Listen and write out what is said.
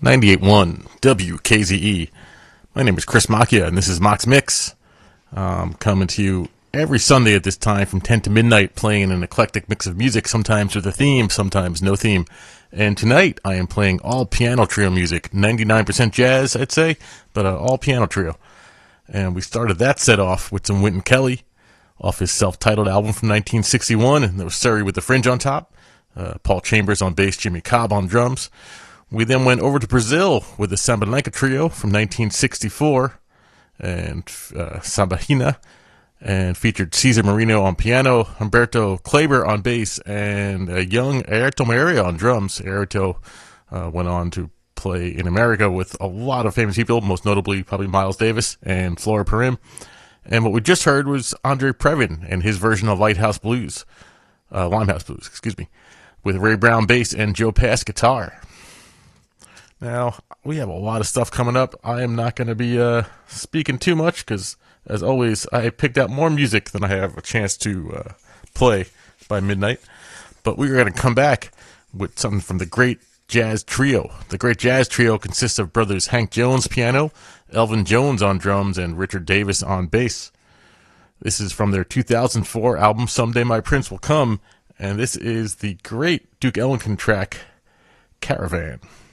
98.1 WKZE. My name is Chris Macchia, and this is Mock's Mix. Coming to you every Sunday at this time from 10 to midnight, playing an eclectic mix of music, sometimes with a theme, sometimes no theme. And tonight, I am playing all piano trio music, 99% jazz, I'd say, but all piano trio. And we started that set off with some Wynton Kelly off his self-titled album from 1961, and there was Surrey with the Fringe on top, Paul Chambers on bass, Jimmy Cobb on drums. We then went over to Brazil with the Samba Lenka Trio from 1964 and Samba Hina, and featured Cesar Marino on piano, Humberto Kleber on bass, and a young Airto Moreira on drums. Airto went on to play in America with a lot of famous people, most notably probably Miles Davis and Flora Purim. And what we just heard was Andre Previn and his version of Limehouse Blues, with Ray Brown bass and Joe Pass guitar. Now, we have a lot of stuff coming up. I am not going to be speaking too much because, as always, I picked out more music than I have a chance to play by midnight. But we're going to come back with something from the Great Jazz Trio. The Great Jazz Trio consists of brothers Hank Jones piano, Elvin Jones on drums, and Richard Davis on bass. This is from their 2004 album, Someday My Prince Will Come, and this is the great Duke Ellington track, Caravan.